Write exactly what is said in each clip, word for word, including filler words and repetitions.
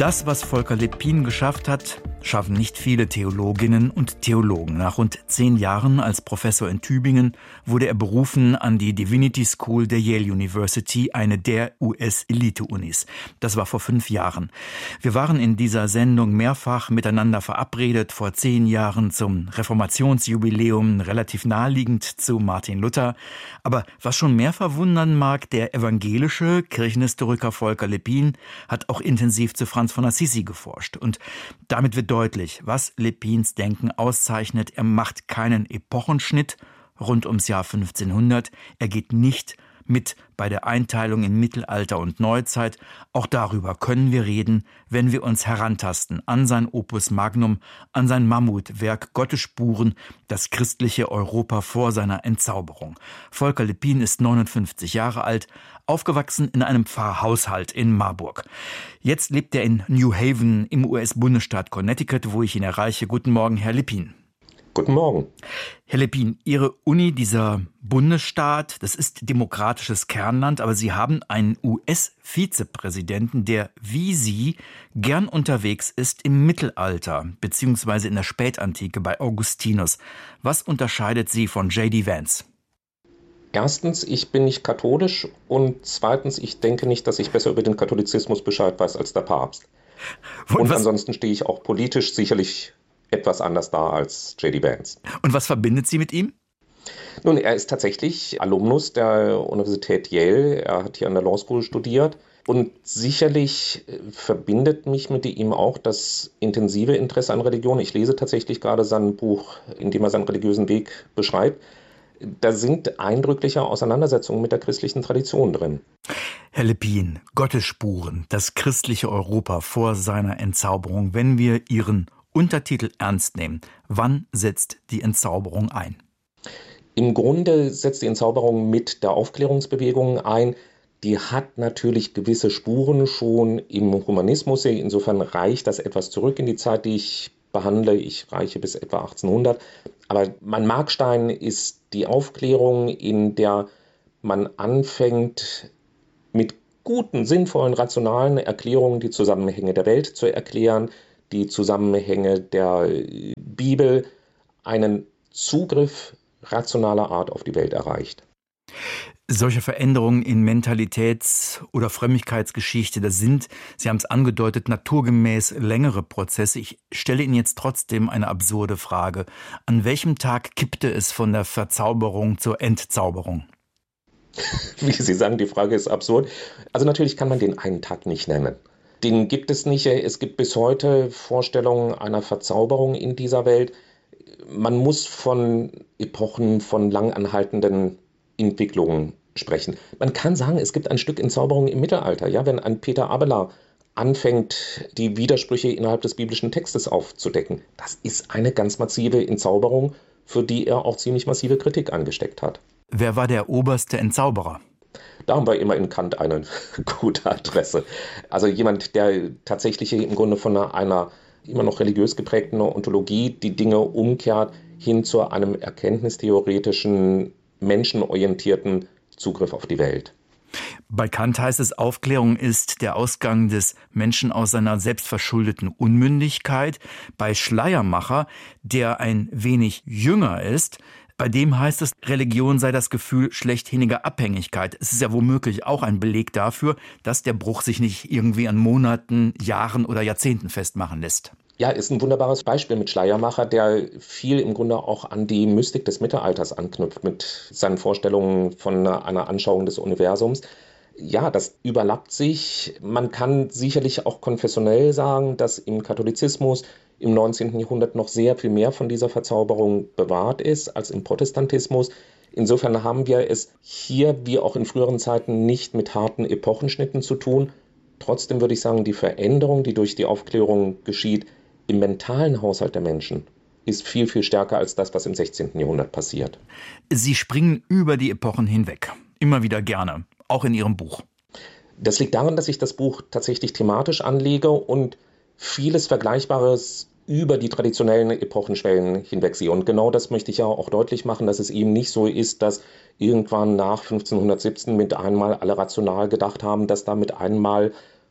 Das, was Volker Lepin geschafft hat, schaffen nicht viele Theologinnen und Theologen. Nach rund zehn Jahren als Professor in Tübingen wurde er berufen an die Divinity School der Yale University, eine der U S-Elite-Unis. Das war vor fünf Jahren. Wir waren in dieser Sendung mehrfach miteinander verabredet, vor zehn Jahren zum Reformationsjubiläum, relativ naheliegend zu Martin Luther. Aber was schon mehr verwundern mag, der evangelische Kirchenhistoriker Volker Lepin hat auch intensiv zu Franz von Assisi geforscht. Und damit wird deutlich, was Lepins Denken auszeichnet. Er macht keinen Epochenschnitt rund ums Jahr fünfzehnhundert. Er geht nicht mit bei der Einteilung in Mittelalter und Neuzeit. Auch darüber können wir reden, wenn wir uns herantasten an sein Opus Magnum, an sein Mammutwerk Gottes Spuren, das christliche Europa vor seiner Entzauberung. Volker Lepin ist neunundfünfzig Jahre alt, aufgewachsen in einem Pfarrhaushalt in Marburg. Jetzt lebt er in New Haven im U S-Bundesstaat Connecticut, wo ich ihn erreiche. Guten Morgen, Herr Lepin. Guten Morgen. Herr Lepin, Ihre Uni, dieser Bundesstaat, das ist demokratisches Kernland, aber Sie haben einen U S-Vizepräsidenten, der wie Sie gern unterwegs ist im Mittelalter beziehungsweise in der Spätantike bei Augustinus. Was unterscheidet Sie von J D Vance? Erstens, ich bin nicht katholisch und zweitens, ich denke nicht, dass ich besser über den Katholizismus Bescheid weiß als der Papst. Und, und ansonsten stehe ich auch politisch sicherlich etwas anders da als J D Vance. Und was verbindet Sie mit ihm? Nun, er ist tatsächlich Alumnus der Universität Yale. Er hat hier an der Law School studiert. Und sicherlich verbindet mich mit ihm auch das intensive Interesse an Religion. Ich lese tatsächlich gerade sein Buch, in dem er seinen religiösen Weg beschreibt. Da sind eindrückliche Auseinandersetzungen mit der christlichen Tradition drin. Herr Lepin, Gottes Spuren, das christliche Europa vor seiner Entzauberung. Wenn wir Ihren Untertitel ernst nehmen, wann setzt die Entzauberung ein? Im Grunde setzt die Entzauberung mit der Aufklärungsbewegung ein. Die hat natürlich gewisse Spuren schon im Humanismus. Insofern reicht das etwas zurück in die Zeit, die ich behandle. Ich reiche bis etwa achtzehnhundert. Aber mein Markstein ist die Aufklärung, in der man anfängt, mit guten, sinnvollen, rationalen Erklärungen die Zusammenhänge der Welt zu erklären, die Zusammenhänge der Bibel, einen Zugriff rationaler Art auf die Welt erreicht. Solche Veränderungen in Mentalitäts- oder Frömmigkeitsgeschichte, das sind, Sie haben es angedeutet, naturgemäß längere Prozesse. Ich stelle Ihnen jetzt trotzdem eine absurde Frage. An welchem Tag kippte es von der Verzauberung zur Entzauberung? Wie Sie sagen, die Frage ist absurd. Also natürlich kann man den einen Tag nicht nennen. Den gibt es nicht. Es gibt bis heute Vorstellungen einer Verzauberung in dieser Welt. Man muss von Epochen, von langanhaltenden Entwicklungen sprechen. Man kann sagen, es gibt ein Stück Entzauberung im Mittelalter. Ja, wenn ein Peter Abelard anfängt, die Widersprüche innerhalb des biblischen Textes aufzudecken, das ist eine ganz massive Entzauberung, für die er auch ziemlich massive Kritik angesteckt hat. Wer war der oberste Entzauberer? Da haben wir immer in Kant eine gute Adresse. Also jemand, der tatsächlich im Grunde von einer, einer immer noch religiös geprägten Ontologie die Dinge umkehrt hin zu einem erkenntnistheoretischen, menschenorientierten Zugriff auf die Welt. Bei Kant heißt es, Aufklärung ist der Ausgang des Menschen aus seiner selbstverschuldeten Unmündigkeit. Bei Schleiermacher, der ein wenig jünger ist, bei dem heißt es, Religion sei das Gefühl schlechthiniger Abhängigkeit. Es ist ja womöglich auch ein Beleg dafür, dass der Bruch sich nicht irgendwie an Monaten, Jahren oder Jahrzehnten festmachen lässt. Ja, ist ein wunderbares Beispiel mit Schleiermacher, der viel im Grunde auch an die Mystik des Mittelalters anknüpft, mit seinen Vorstellungen von einer Anschauung des Universums. Ja, das überlappt sich. Man kann sicherlich auch konfessionell sagen, dass im Katholizismus im neunzehnten Jahrhundert noch sehr viel mehr von dieser Verzauberung bewahrt ist als im Protestantismus. Insofern haben wir es hier, wie auch in früheren Zeiten, nicht mit harten Epochenschnitten zu tun. Trotzdem würde ich sagen, die Veränderung, die durch die Aufklärung geschieht, im mentalen Haushalt der Menschen, ist viel, viel stärker als das, was im sechzehnten Jahrhundert passiert. Sie springen über die Epochen hinweg. Immer wieder gerne. Auch in Ihrem Buch. Das liegt daran, dass ich das Buch tatsächlich thematisch anlege und vieles Vergleichbares über die traditionellen Epochenschwellen hinwegsehe. Und genau das möchte ich ja auch deutlich machen, dass es eben nicht so ist, dass irgendwann nach fünfzehnhundertsiebzehn mit einmal alle rational gedacht haben, dass da mit einmal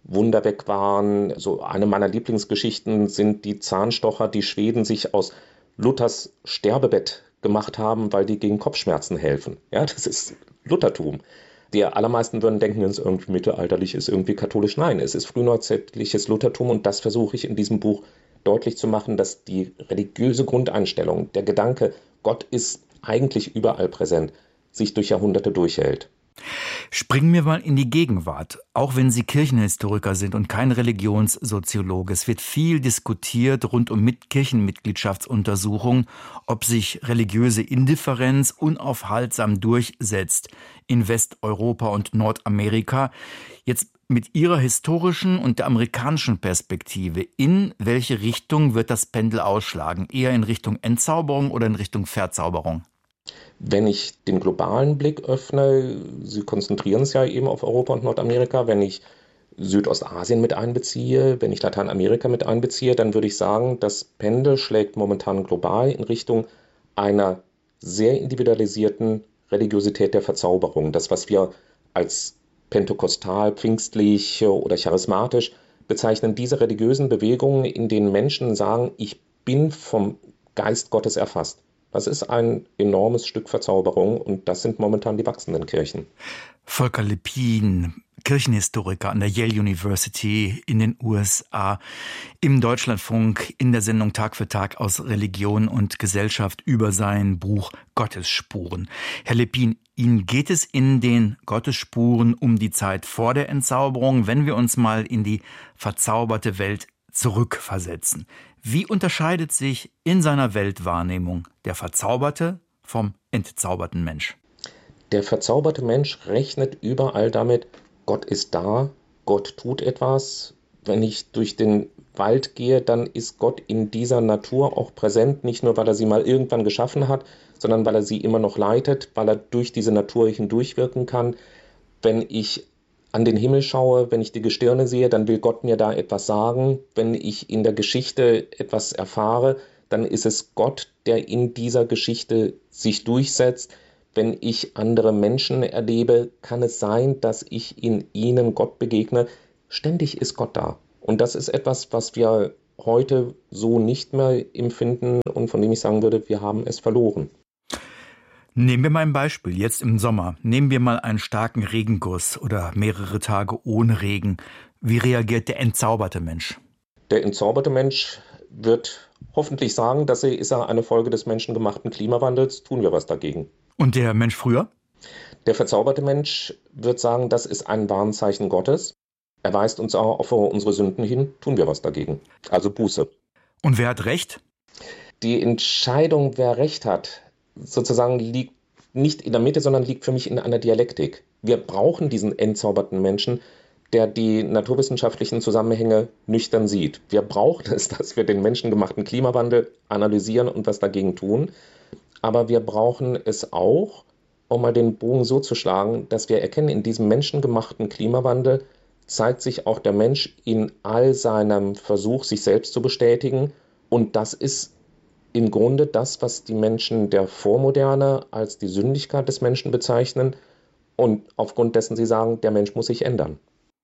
Wunder weg waren. So eine meiner Lieblingsgeschichten sind die Zahnstocher, die Schweden sich aus Luthers Sterbebett gemacht haben, weil die gegen Kopfschmerzen helfen. Ja, das ist Luthertum. Die allermeisten würden denken, es ist irgendwie mittelalterlich, ist irgendwie katholisch. Nein, es ist frühneuzeitliches Luthertum und das versuche ich in diesem Buch deutlich zu machen, dass die religiöse Grundeinstellung, der Gedanke, Gott ist eigentlich überall präsent, sich durch Jahrhunderte durchhält. Springen wir mal in die Gegenwart. Auch wenn Sie Kirchenhistoriker sind und kein Religionssoziologe, es wird viel diskutiert rund um mit Kirchenmitgliedschaftsuntersuchungen, ob sich religiöse Indifferenz unaufhaltsam durchsetzt in Westeuropa und Nordamerika. Jetzt mit Ihrer historischen und der amerikanischen Perspektive, in welche Richtung wird das Pendel ausschlagen? Eher in Richtung Entzauberung oder in Richtung Verzauberung? Wenn ich den globalen Blick öffne, Sie konzentrieren es ja eben auf Europa und Nordamerika, wenn ich Südostasien mit einbeziehe, wenn ich Lateinamerika mit einbeziehe, dann würde ich sagen, das Pendel schlägt momentan global in Richtung einer sehr individualisierten Religiosität der Verzauberung. Das, was wir als pentekostal, pfingstlich oder charismatisch bezeichnen, diese religiösen Bewegungen, in denen Menschen sagen, ich bin vom Geist Gottes erfasst. Das ist ein enormes Stück Verzauberung und das sind momentan die wachsenden Kirchen. Volker Lepin, Kirchenhistoriker an der Yale University in den U S A, im Deutschlandfunk in der Sendung Tag für Tag aus Religion und Gesellschaft über sein Buch Gottesspuren. Herr Lepin, Ihnen geht es in den Gottesspuren um die Zeit vor der Entzauberung, wenn wir uns mal in die verzauberte Welt zurückversetzen. Wie unterscheidet sich in seiner Weltwahrnehmung der verzauberte vom entzauberten Mensch? Der verzauberte Mensch rechnet überall damit, Gott ist da, Gott tut etwas. Wenn ich durch den Wald gehe, dann ist Gott in dieser Natur auch präsent, nicht nur, weil er sie mal irgendwann geschaffen hat, sondern weil er sie immer noch leitet, weil er durch diese Natur hindurchwirken kann. Wenn ich an den Himmel schaue, wenn ich die Gestirne sehe, dann will Gott mir da etwas sagen. Wenn ich in der Geschichte etwas erfahre, dann ist es Gott, der in dieser Geschichte sich durchsetzt. Wenn ich andere Menschen erlebe, kann es sein, dass ich in ihnen Gott begegne. Ständig ist Gott da. Und das ist etwas, was wir heute so nicht mehr empfinden und von dem ich sagen würde, wir haben es verloren. Nehmen wir mal ein Beispiel, jetzt im Sommer. Nehmen wir mal einen starken Regenguss oder mehrere Tage ohne Regen. Wie reagiert der entzauberte Mensch? Der entzauberte Mensch wird hoffentlich sagen, dass er, ist er eine Folge des menschengemachten Klimawandels, tun wir was dagegen. Und der Mensch früher? Der verzauberte Mensch wird sagen, das ist ein Warnzeichen Gottes. Er weist uns auch auf unsere Sünden hin, tun wir was dagegen. Also Buße. Und wer hat Recht? Die Entscheidung, wer Recht hat, sozusagen liegt nicht in der Mitte, sondern liegt für mich in einer Dialektik. Wir brauchen diesen entzauberten Menschen, der die naturwissenschaftlichen Zusammenhänge nüchtern sieht. Wir brauchen es, dass wir den menschengemachten Klimawandel analysieren und was dagegen tun. Aber wir brauchen es auch, um mal den Bogen so zu schlagen, dass wir erkennen, in diesem menschengemachten Klimawandel zeigt sich auch der Mensch in all seinem Versuch, sich selbst zu bestätigen. Und das ist im Grunde das, was die Menschen der Vormoderne als die Sündigkeit des Menschen bezeichnen und aufgrund dessen sie sagen, der Mensch muss sich ändern.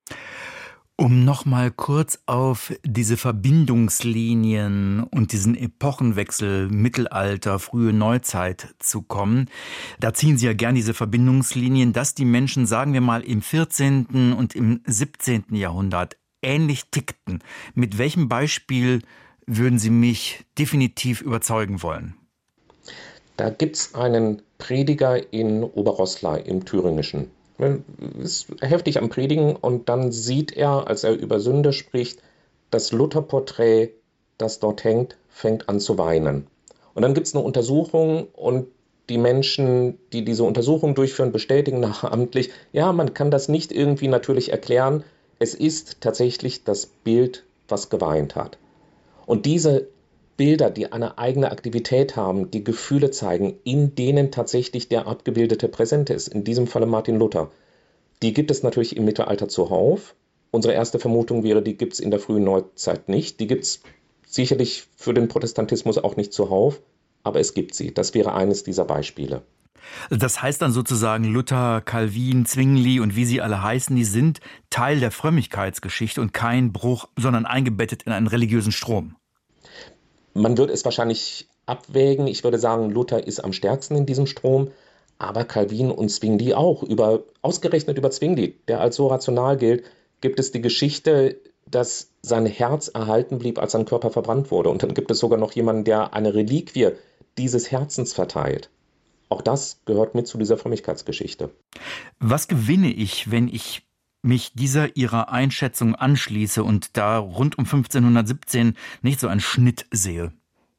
Um noch mal kurz auf diese Verbindungslinien und diesen Epochenwechsel Mittelalter, frühe Neuzeit zu kommen, da ziehen Sie ja gern diese Verbindungslinien, dass die Menschen, sagen wir mal, im vierzehnten und im siebzehnten Jahrhundert ähnlich tickten. Mit welchem Beispiel würden Sie mich definitiv überzeugen wollen? Da gibt es einen Prediger in Oberroßla im Thüringischen. Er ist heftig am Predigen und dann sieht er, als er über Sünde spricht, das Lutherporträt, das dort hängt, fängt an zu weinen. Und dann gibt es eine Untersuchung und die Menschen, die diese Untersuchung durchführen, bestätigen nachamtlich, ja, man kann das nicht irgendwie natürlich erklären. Es ist tatsächlich das Bild, was geweint hat. Und diese Bilder, die eine eigene Aktivität haben, die Gefühle zeigen, in denen tatsächlich der Abgebildete präsent ist, in diesem Falle Martin Luther, die gibt es natürlich im Mittelalter zuhauf. Unsere erste Vermutung wäre, die gibt es in der frühen Neuzeit nicht. Die gibt es sicherlich für den Protestantismus auch nicht zuhauf, aber es gibt sie. Das wäre eines dieser Beispiele. Das heißt dann sozusagen, Luther, Calvin, Zwingli und wie sie alle heißen, die sind Teil der Frömmigkeitsgeschichte und kein Bruch, sondern eingebettet in einen religiösen Strom. Man würde es wahrscheinlich abwägen. Ich würde sagen, Luther ist am stärksten in diesem Strom, aber Calvin und Zwingli auch. Über, ausgerechnet über Zwingli, der als so rational gilt, gibt es die Geschichte, dass sein Herz erhalten blieb, als sein Körper verbrannt wurde. Und dann gibt es sogar noch jemanden, der eine Reliquie dieses Herzens verteilt. Auch das gehört mit zu dieser Frömmigkeitsgeschichte. Was gewinne ich, wenn ich mich dieser Ihrer Einschätzung anschließe und da rund um fünfzehnhundertsiebzehn nicht so einen Schnitt sehe?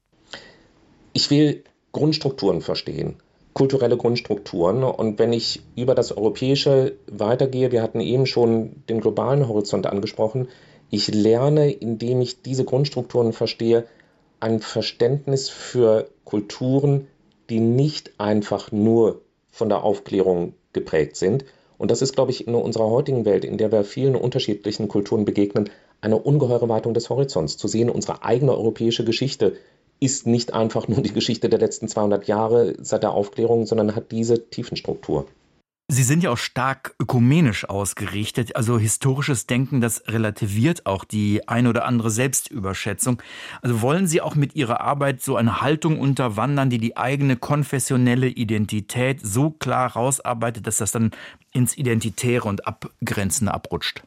Ich will Grundstrukturen verstehen, kulturelle Grundstrukturen. Und wenn ich über das Europäische weitergehe, wir hatten eben schon den globalen Horizont angesprochen, ich lerne, indem ich diese Grundstrukturen verstehe, ein Verständnis für Kulturen, die nicht einfach nur von der Aufklärung geprägt sind. Und das ist, glaube ich, in unserer heutigen Welt, in der wir vielen unterschiedlichen Kulturen begegnen, eine ungeheure Weitung des Horizonts. Zu sehen, unsere eigene europäische Geschichte ist nicht einfach nur die Geschichte der letzten zweihundert Jahre seit der Aufklärung, sondern hat diese Tiefenstruktur. Sie sind ja auch stark ökumenisch ausgerichtet, also historisches Denken, das relativiert auch die eine oder andere Selbstüberschätzung. Also wollen Sie auch mit Ihrer Arbeit so eine Haltung unterwandern, die die eigene konfessionelle Identität so klar rausarbeitet, dass das dann ins Identitäre und Abgrenzende abrutscht?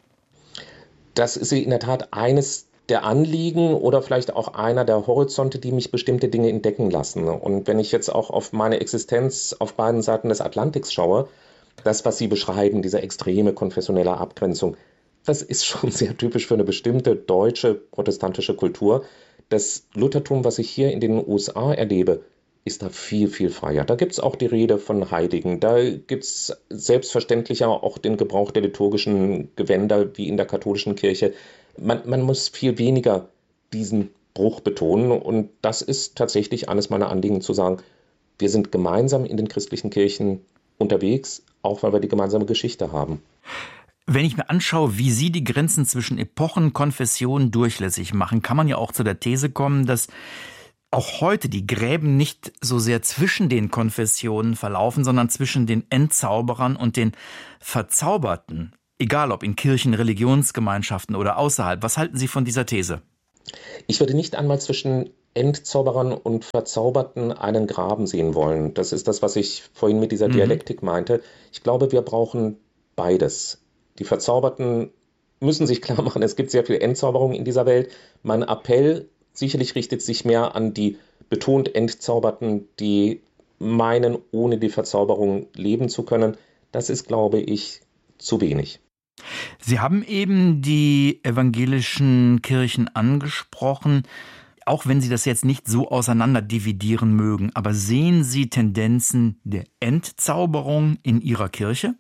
Das ist in der Tat eines der Anliegen oder vielleicht auch einer der Horizonte, die mich bestimmte Dinge entdecken lassen. Und wenn ich jetzt auch auf meine Existenz auf beiden Seiten des Atlantiks schaue, das, was Sie beschreiben, diese extreme konfessionelle Abgrenzung, das ist schon sehr typisch für eine bestimmte deutsche protestantische Kultur. Das Luthertum, was ich hier in den U S A erlebe, ist da viel, viel freier. Da gibt es auch die Rede von Heiligen. Da gibt es selbstverständlich auch den Gebrauch der liturgischen Gewänder wie in der katholischen Kirche. Man, man muss viel weniger diesen Bruch betonen. Und das ist tatsächlich eines meiner Anliegen zu sagen, wir sind gemeinsam in den christlichen Kirchen unterwegs, auch weil wir die gemeinsame Geschichte haben. Wenn ich mir anschaue, wie Sie die Grenzen zwischen Epochen, Konfessionen durchlässig machen, kann man ja auch zu der These kommen, dass auch heute die Gräben nicht so sehr zwischen den Konfessionen verlaufen, sondern zwischen den Entzauberern und den Verzauberten. Egal ob in Kirchen, Religionsgemeinschaften oder außerhalb. Was halten Sie von dieser These? Ich würde nicht einmal zwischen Entzauberern und Verzauberten einen Graben sehen wollen. Das ist das, was ich vorhin mit dieser mhm. Dialektik meinte. Ich glaube, wir brauchen beides. Die Verzauberten müssen sich klar machen, es gibt sehr viel Entzauberung in dieser Welt. Mein Appell sicherlich richtet sich mehr an die betont Entzauberten, die meinen, ohne die Verzauberung leben zu können. Das ist, glaube ich, zu wenig. Sie haben eben die evangelischen Kirchen angesprochen. Auch wenn Sie das jetzt nicht so auseinander dividieren mögen, aber sehen Sie Tendenzen der Entzauberung in Ihrer Kirche?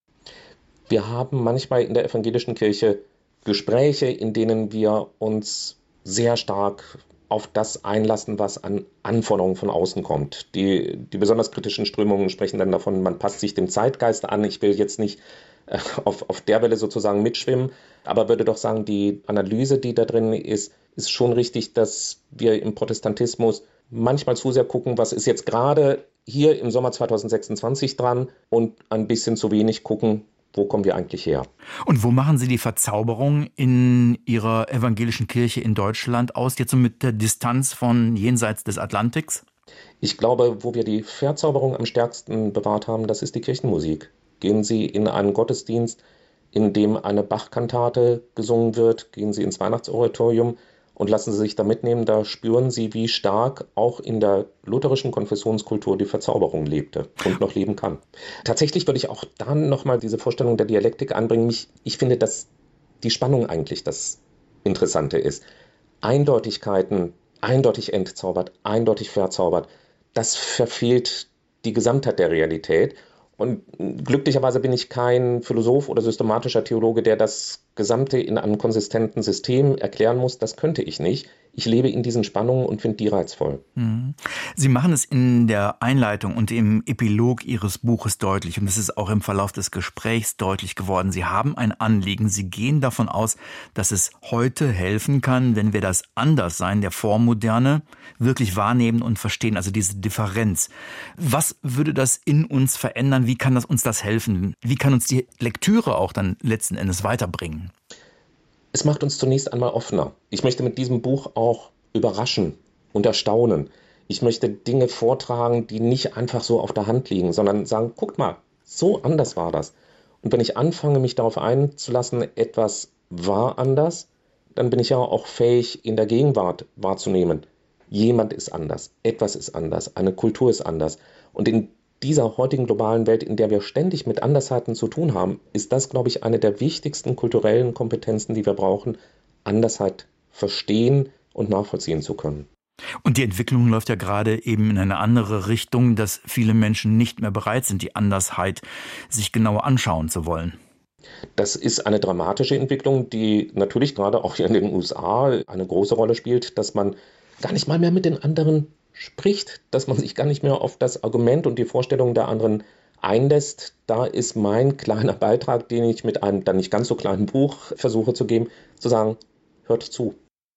Wir haben manchmal in der evangelischen Kirche Gespräche, in denen wir uns sehr stark auf das einlassen, was an Anforderungen von außen kommt. Die, die besonders kritischen Strömungen sprechen dann davon, man passt sich dem Zeitgeist an. Ich will jetzt nicht äh, auf, auf der Welle sozusagen mitschwimmen, aber würde doch sagen, die Analyse, die da drin ist, ist schon richtig, dass wir im Protestantismus manchmal zu sehr gucken, was ist jetzt gerade hier im Sommer zweitausendsechsundzwanzig dran und ein bisschen zu wenig gucken, wo kommen wir eigentlich her. Und wo machen Sie die Verzauberung in Ihrer evangelischen Kirche in Deutschland aus, jetzt so mit der Distanz von jenseits des Atlantiks? Ich glaube, wo wir die Verzauberung am stärksten bewahrt haben, das ist die Kirchenmusik. Gehen Sie in einen Gottesdienst, in dem eine Bach-Kantate gesungen wird, gehen Sie ins Weihnachtsoratorium und lassen Sie sich da mitnehmen, da spüren Sie, wie stark auch in der lutherischen Konfessionskultur die Verzauberung lebte und noch leben kann. Tatsächlich würde ich auch dann nochmal diese Vorstellung der Dialektik anbringen. Ich, ich finde, dass die Spannung eigentlich das Interessante ist. Eindeutigkeiten, eindeutig entzaubert, eindeutig verzaubert, das verfehlt die Gesamtheit der Realität. Und glücklicherweise bin ich kein Philosoph oder systematischer Theologe, der das Gesamte in einem konsistenten System erklären muss, das könnte ich nicht. Ich lebe in diesen Spannungen und finde die reizvoll. Sie machen es in der Einleitung und im Epilog Ihres Buches deutlich, und es ist auch im Verlauf des Gesprächs deutlich geworden. Sie haben ein Anliegen. Sie gehen davon aus, dass es heute helfen kann, wenn wir das Anderssein der Vormoderne wirklich wahrnehmen und verstehen, also diese Differenz. Was würde das in uns verändern? Wie kann das uns das helfen? Wie kann uns die Lektüre auch dann letzten Endes weiterbringen? Es macht uns zunächst einmal offener. Ich möchte mit diesem Buch auch überraschen und erstaunen. Ich möchte Dinge vortragen, die nicht einfach so auf der Hand liegen, sondern sagen, guckt mal, so anders war das. Und wenn ich anfange, mich darauf einzulassen, etwas war anders, dann bin ich ja auch fähig, in der Gegenwart wahrzunehmen. Jemand ist anders, etwas ist anders, eine Kultur ist anders. Und in dieser heutigen globalen Welt, in der wir ständig mit Andersheiten zu tun haben, ist das, glaube ich, eine der wichtigsten kulturellen Kompetenzen, die wir brauchen, Andersheit verstehen und nachvollziehen zu können. Und die Entwicklung läuft ja gerade eben in eine andere Richtung, dass viele Menschen nicht mehr bereit sind, die Andersheit sich genauer anschauen zu wollen. Das ist eine dramatische Entwicklung, die natürlich gerade auch hier in den U S A eine große Rolle spielt, dass man gar nicht mal mehr mit den anderen spricht, dass man sich gar nicht mehr auf das Argument und die Vorstellungen der anderen einlässt. Da ist mein kleiner Beitrag, den ich mit einem dann nicht ganz so kleinen Buch versuche zu geben, zu sagen, hört zu.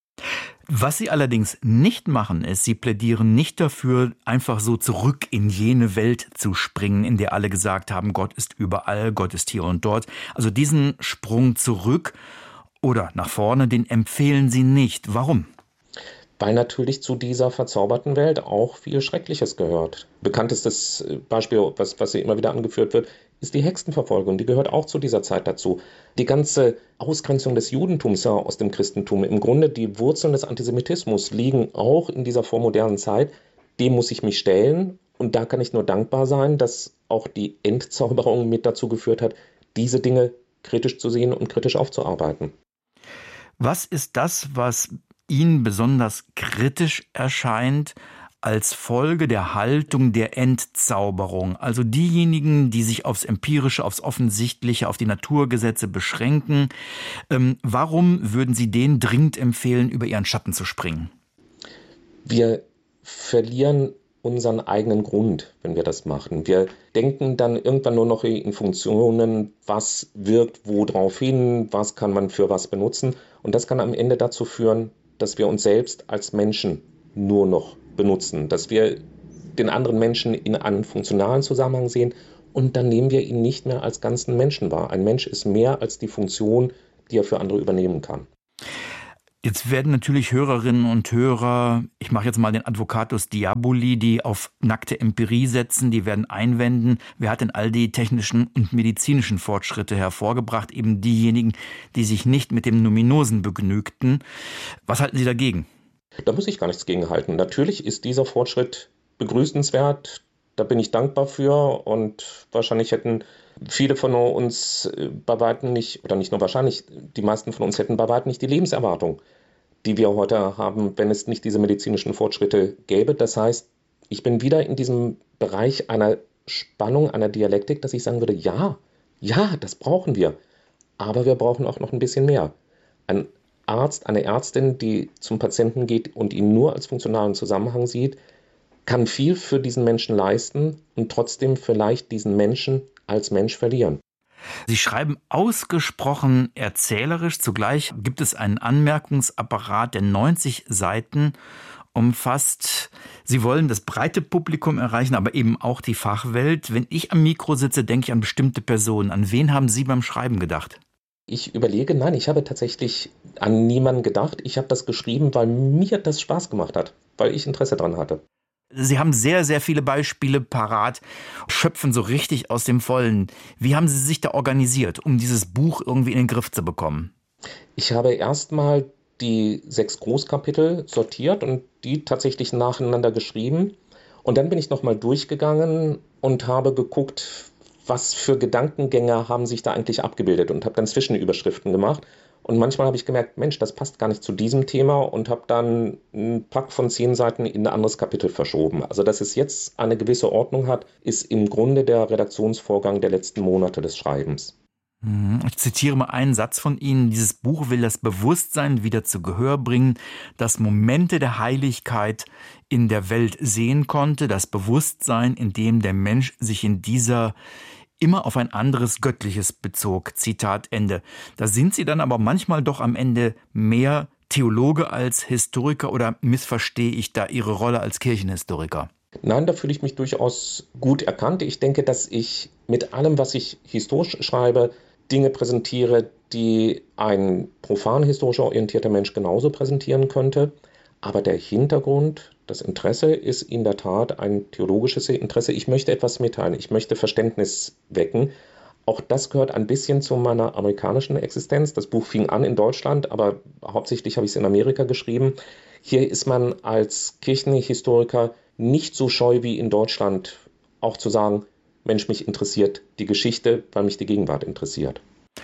Was Sie allerdings nicht machen, ist, Sie plädieren nicht dafür, einfach so zurück in jene Welt zu springen, in der alle gesagt haben, Gott ist überall, Gott ist hier und dort. Also diesen Sprung zurück oder nach vorne, den empfehlen Sie nicht. Warum? Weil natürlich zu dieser verzauberten Welt auch viel Schreckliches gehört. Bekanntestes Beispiel, was, was hier immer wieder angeführt wird, ist die Hexenverfolgung. Die gehört auch zu dieser Zeit dazu. Die ganze Ausgrenzung des Judentums ja, aus dem Christentum, im Grunde die Wurzeln des Antisemitismus liegen auch in dieser vormodernen Zeit. Dem muss ich mich stellen und da kann ich nur dankbar sein, dass auch die Entzauberung mit dazu geführt hat, diese Dinge kritisch zu sehen und kritisch aufzuarbeiten. Was ist das, was Ihnen besonders kritisch erscheint als Folge der Haltung der Entzauberung? Also diejenigen, die sich aufs Empirische, aufs Offensichtliche, auf die Naturgesetze beschränken. Ähm, warum würden Sie denen dringend empfehlen, über ihren Schatten zu springen? Wir verlieren unseren eigenen Grund, wenn wir das machen. Wir denken dann irgendwann nur noch in Funktionen, was wirkt wo drauf hin, was kann man für was benutzen. Und das kann am Ende dazu führen, dass wir uns selbst als Menschen nur noch benutzen, dass wir den anderen Menschen in einem funktionalen Zusammenhang sehen und dann nehmen wir ihn nicht mehr als ganzen Menschen wahr. Ein Mensch ist mehr als die Funktion, die er für andere übernehmen kann. Jetzt werden natürlich Hörerinnen und Hörer, ich mache jetzt mal den Advocatus Diaboli, die auf nackte Empirie setzen, die werden einwenden, wer hat denn all die technischen und medizinischen Fortschritte hervorgebracht? Eben diejenigen, die sich nicht mit dem Numinosen begnügten. Was halten Sie dagegen? Da muss ich gar nichts gegen halten. Natürlich ist dieser Fortschritt begrüßenswert, da bin ich dankbar für und wahrscheinlich hätten viele von uns bei weitem nicht, oder nicht nur wahrscheinlich, die meisten von uns hätten bei weitem nicht die Lebenserwartung, die wir heute haben, wenn es nicht diese medizinischen Fortschritte gäbe. Das heißt, ich bin wieder in diesem Bereich einer Spannung, einer Dialektik, dass ich sagen würde, ja, ja, das brauchen wir, aber wir brauchen auch noch ein bisschen mehr. Ein Arzt, eine Ärztin, die zum Patienten geht und ihn nur als funktionalen Zusammenhang sieht, kann viel für diesen Menschen leisten und trotzdem vielleicht diesen Menschen als Mensch verlieren. Sie schreiben ausgesprochen erzählerisch. Zugleich gibt es einen Anmerkungsapparat, der neunzig Seiten umfasst. Sie wollen das breite Publikum erreichen, aber eben auch die Fachwelt. Wenn ich am Mikro sitze, denke ich an bestimmte Personen. An wen haben Sie beim Schreiben gedacht? Ich überlege, nein, ich habe tatsächlich an niemanden gedacht. Ich habe das geschrieben, weil mir das Spaß gemacht hat, weil ich Interesse daran hatte. Sie haben sehr, sehr viele Beispiele parat, schöpfen so richtig aus dem Vollen. Wie haben Sie sich da organisiert, um dieses Buch irgendwie in den Griff zu bekommen? Ich habe erstmal die sechs Großkapitel sortiert und die tatsächlich nacheinander geschrieben. Und dann bin ich nochmal durchgegangen und habe geguckt, was für Gedankengänge haben sich da eigentlich abgebildet und habe dann Zwischenüberschriften gemacht. Und manchmal habe ich gemerkt, Mensch, das passt gar nicht zu diesem Thema und habe dann einen Pack von zehn Seiten in ein anderes Kapitel verschoben. Also dass es jetzt eine gewisse Ordnung hat, ist im Grunde der Redaktionsvorgang der letzten Monate des Schreibens. Ich zitiere mal einen Satz von Ihnen. Dieses Buch will das Bewusstsein wieder zu Gehör bringen, das Momente der Heiligkeit in der Welt sehen konnte, das Bewusstsein, in dem der Mensch sich in dieser immer auf ein anderes Göttliches bezog. Zitat Ende. Da sind Sie dann aber manchmal doch am Ende mehr Theologe als Historiker, oder missverstehe ich da Ihre Rolle als Kirchenhistoriker? Nein, da fühle ich mich durchaus gut erkannt. Ich denke, dass ich mit allem, was ich historisch schreibe, Dinge präsentiere, die ein profan historisch orientierter Mensch genauso präsentieren könnte. Aber der Hintergrund, das Interesse ist in der Tat ein theologisches Interesse. Ich möchte etwas mitteilen, ich möchte Verständnis wecken. Auch das gehört ein bisschen zu meiner amerikanischen Existenz. Das Buch fing an in Deutschland, aber hauptsächlich habe ich es in Amerika geschrieben. Hier ist man als Kirchenhistoriker nicht so scheu wie in Deutschland, auch zu sagen, Mensch, mich interessiert die Geschichte, weil mich die Gegenwart interessiert.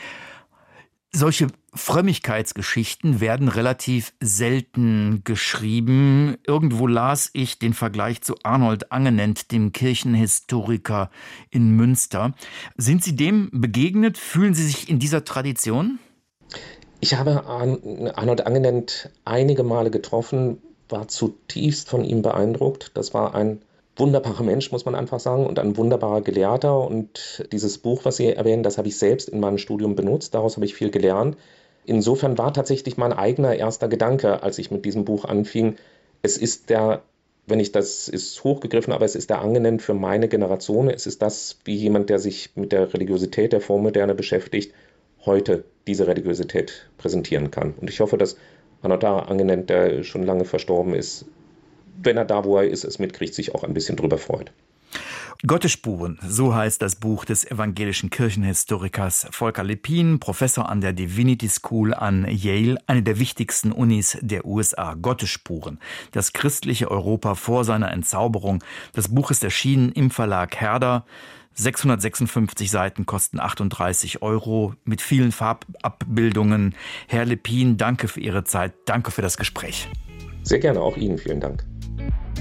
Solche Frömmigkeitsgeschichten werden relativ selten geschrieben. Irgendwo las ich den Vergleich zu Arnold Angenent, dem Kirchenhistoriker in Münster. Sind Sie dem begegnet? Fühlen Sie sich in dieser Tradition? Ich habe Arnold Angenent einige Male getroffen, war zutiefst von ihm beeindruckt. Das war ein wunderbarer Mensch, muss man einfach sagen, und ein wunderbarer Gelehrter. Und dieses Buch, was Sie erwähnen, das habe ich selbst in meinem Studium benutzt. Daraus habe ich viel gelernt. Insofern war tatsächlich mein eigener erster Gedanke, als ich mit diesem Buch anfing, es ist der, wenn ich das ist hochgegriffen, aber es ist der Angenent für meine Generation. Es ist das, wie jemand, der sich mit der Religiosität der Vormoderne beschäftigt, heute diese Religiosität präsentieren kann. Und ich hoffe, dass Arnold Angenent, der schon lange verstorben ist, wenn er da, wo er ist, es mitkriegt, sich auch ein bisschen drüber freut. Gottesspuren, so heißt das Buch des evangelischen Kirchenhistorikers Volker Lepin, Professor an der Divinity School an Yale, eine der wichtigsten Unis der U S A. Gottesspuren, das christliche Europa vor seiner Entzauberung. Das Buch ist erschienen im Verlag Herder. sechshundertsechsundfünfzig Seiten, kosten achtunddreißig Euro, mit vielen Farbabbildungen. Herr Lepin, danke für Ihre Zeit, danke für das Gespräch. Sehr gerne, auch Ihnen vielen Dank.